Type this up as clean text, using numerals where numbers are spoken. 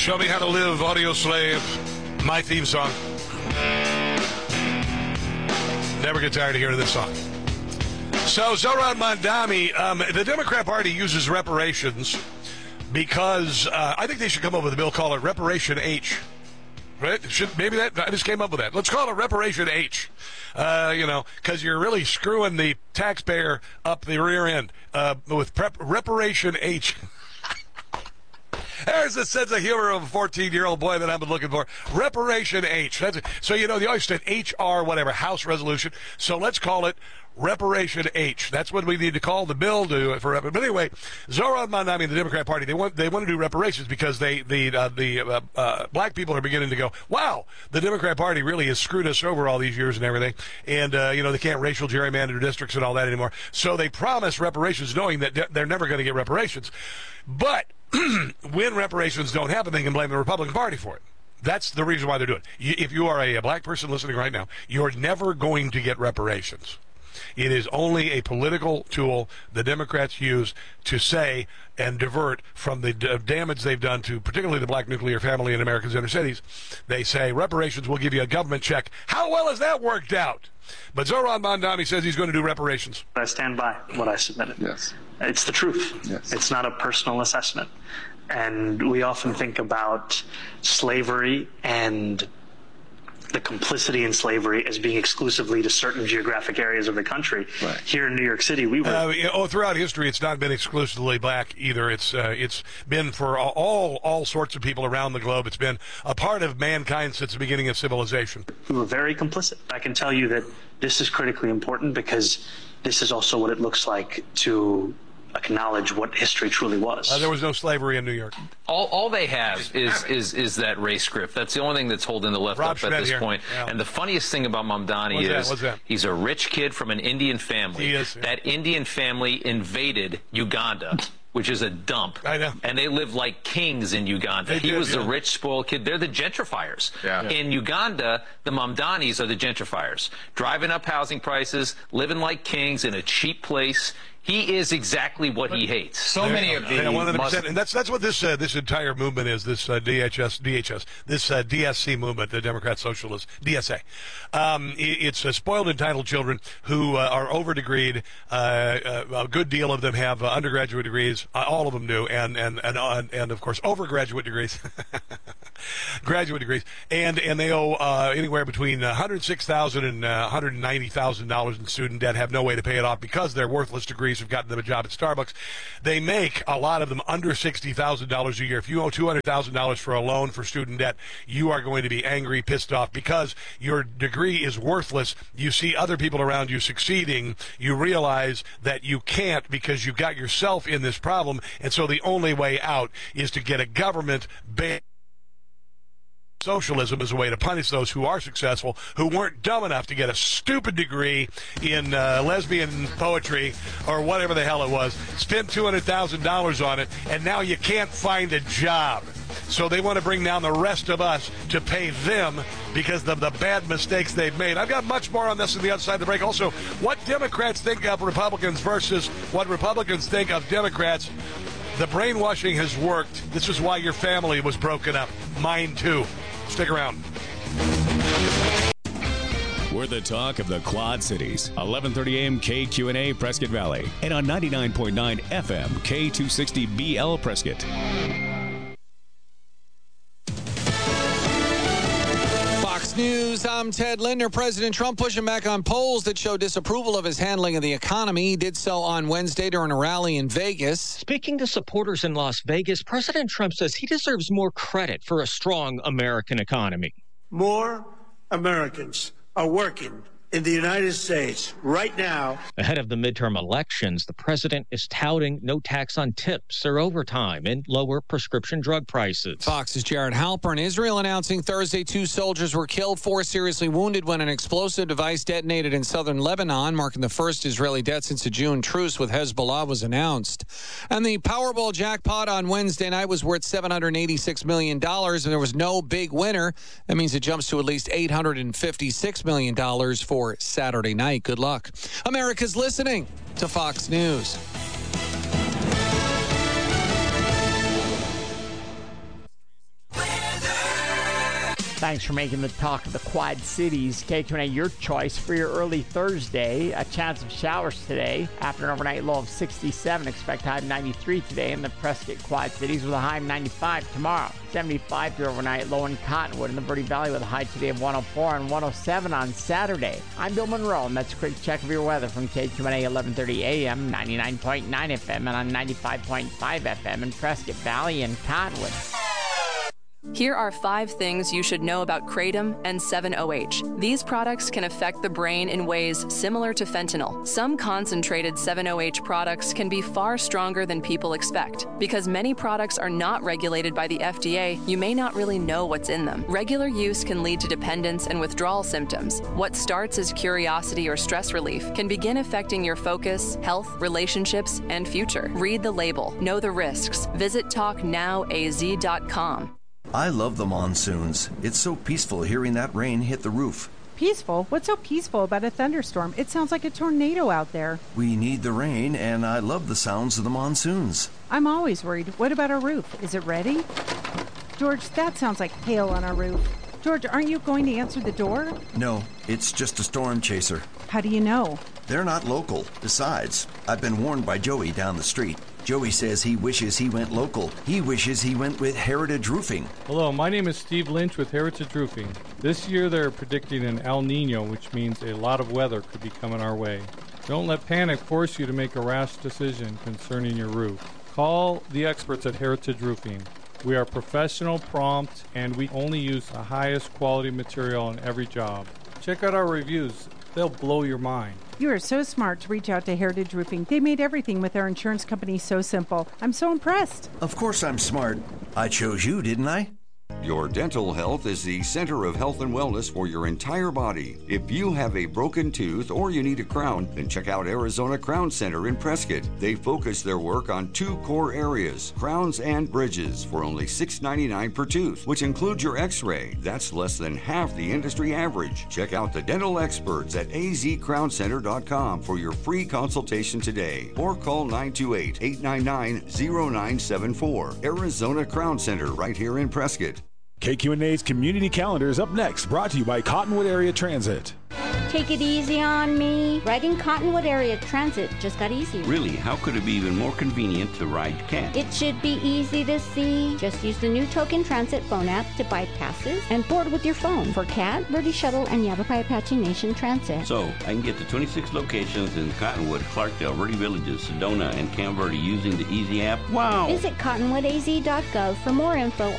Show Me How to Live, Audio Slave, my theme song. Never get tired of hearing this song. So, Zohran Mamdani, the Democrat Party uses reparations because I think they should come up with a bill, call it Reparation H. Right? I just came up with that. Let's call it Reparation H. Because you're really screwing the taxpayer up the rear end with Reparation H. There's a sense of humor of a 14-year-old boy that I've been looking for. Reparation H. So, they always said HR, whatever, House resolution. So let's call it Reparation H. That's what we need to call the bill for. But anyway, Zohran Mamdani, the Democrat Party, they want to do reparations because the black people are beginning to go, wow, the Democrat Party really has screwed us over all these years and everything. And, they can't racial gerrymander districts and all that anymore. So they promise reparations knowing that they're never going to get reparations. But when reparations don't happen, they can blame the Republican Party for it. That's the reason why they're doing it. If you are a black person listening right now, you're never going to get reparations. It is only a political tool the Democrats use to say and divert from the damage they've done to particularly the black nuclear family in America's inner cities. They say reparations will give you a government check. How well has that worked out? But Zohran Mamdani says he's going to do reparations. I stand by what I submitted. Yes. It's the truth. Yes. It's not a personal assessment. And we often think about slavery and the complicity in slavery as being exclusively to certain geographic areas of the country. Right. Here in New York City, we were... throughout history, it's not been exclusively black either. It's been for all sorts of people around the globe. It's been a part of mankind since the beginning of civilization. We were very complicit. I can tell you that this is critically important because this is also what it looks like to acknowledge what history truly was. There was no slavery in New York. All they have is that race script. That's the only thing that's holding the left Rob up Schmidt at this here. point. Yeah. And the funniest thing about Mamdani What's that? he's a rich kid from an Indian family. He is, yeah. That Indian family invaded Uganda, which is a dump. I know. And they live like kings in Uganda. He was the rich, spoiled kid. They're the gentrifiers. Yeah. In Uganda, the Mamdanis are the gentrifiers. Driving up housing prices, living like kings in a cheap place. He is exactly what he hates. So many of these. Yeah, 100%. And that's what this entire movement is, this DSC movement, the Democrat Socialist, DSA. It's spoiled, entitled children who are over-degreed. A good deal of them have undergraduate degrees. All of them do. And of course, overgraduate degrees. Graduate degrees. And they owe anywhere between $106,000 and $190,000 in student debt, have no way to pay it off because they're worthless degrees have gotten them a job at Starbucks. They make, a lot of them, under $60,000 a year. If you owe $200,000 for a loan for student debt, you are going to be angry, pissed off, because your degree is worthless. You see other people around you succeeding. You realize that you can't because you've got yourself in this problem, and so the only way out is to get a government ban. Socialism is a way to punish those who are successful, who weren't dumb enough to get a stupid degree in lesbian poetry or whatever the hell it was, spent $200,000 on it, and now you can't find a job. So they want to bring down the rest of us to pay them because of the bad mistakes they've made. I've got much more on this on the other side of the break. Also, what Democrats think of Republicans versus what Republicans think of Democrats. The brainwashing has worked. This is why your family was broken up. Mine, too. Stick around. We're the talk of the Quad Cities. 1130 AM KQNA Prescott Valley. And on 99.9 FM K260BL Prescott. Fox News, I'm Ted Linder. President Trump pushing back on polls that show disapproval of his handling of the economy. He did so on Wednesday during a rally in Vegas. Speaking to supporters in Las Vegas, President Trump says he deserves more credit for a strong American economy. More Americans are working in the United States right now. Ahead of the midterm elections, the president is touting no tax on tips or overtime and lower prescription drug prices. Fox's Jared Halpern. Israel announcing Thursday 2 soldiers were killed, 4 seriously wounded when an explosive device detonated in southern Lebanon, marking the first Israeli death since a June truce with Hezbollah was announced. And the Powerball jackpot on Wednesday night was worth $786 million, and there was no big winner. That means it jumps to at least $856 million for Saturday night. Good luck. America's listening to Fox News. Thanks for making the talk of the Quad Cities. KQNA, your choice for your early Thursday. A chance of showers today. After an overnight low of 67, expect high of 93 today in the Prescott Quad Cities with a high of 95 tomorrow. 75 to overnight low in Cottonwood in the Verde Valley with a high today of 104 and 107 on Saturday. I'm Bill Monroe, and that's a quick check of your weather from KQNA 1130 AM, 99.9 FM, and on 95.5 FM in Prescott Valley and Cottonwood. Here are 5 things you should know about Kratom and 7-OH. These products can affect the brain in ways similar to fentanyl. Some concentrated 7-OH products can be far stronger than people expect. Because many products are not regulated by the FDA, you may not really know what's in them. Regular use can lead to dependence and withdrawal symptoms. What starts as curiosity or stress relief can begin affecting your focus, health, relationships, and future. Read the label. Know the risks. Visit TalkNowAZ.com. I love the monsoons. It's so peaceful hearing that rain hit the roof. Peaceful? What's so peaceful about a thunderstorm? It sounds like a tornado out there. We need the rain, and I love the sounds of the monsoons. I'm always worried. What about our roof? Is it ready? George, that sounds like hail on our roof. George, aren't you going to answer the door? No, it's just a storm chaser. How do you know? They're not local. Besides, I've been warned by Joey down the street. Joey says he wishes he went local. He wishes he went with Heritage Roofing. Hello, my name is Steve Lynch with Heritage Roofing. This year they're predicting an El Nino, which means a lot of weather could be coming our way. Don't let panic force you to make a rash decision concerning your roof. Call the experts at Heritage Roofing. We are professional, prompt, and we only use the highest quality material on every job. Check out our reviews. They'll blow your mind. You are so smart to reach out to Heritage Roofing. They made everything with their insurance company so simple. I'm so impressed. Of course I'm smart. I chose you, didn't I? Your dental health is the center of health and wellness for your entire body. If you have a broken tooth or you need a crown, then check out Arizona Crown Center in Prescott. They focus their work on 2 core areas, crowns and bridges, for only $6.99 per tooth, which includes your x-ray. That's less than half the industry average. Check out the dental experts at azcrowncenter.com for your free consultation today, or call 928-899-0974. Arizona Crown Center right here in Prescott. KQNA's Community Calendar is up next, brought to you by Cottonwood Area Transit. Take it easy on me. Riding Cottonwood Area Transit just got easier. Really? How could it be even more convenient to ride CAT? It should be easy to see. Just use the new Token Transit phone app to buy passes and board with your phone for CAT, Verde Shuttle, and Yavapai Apache Nation Transit. So, I can get to 26 locations in Cottonwood, Clarkdale, Verde Villages, Sedona, and Camp Verde using the Easy app? Wow! Visit cottonwoodaz.gov for more info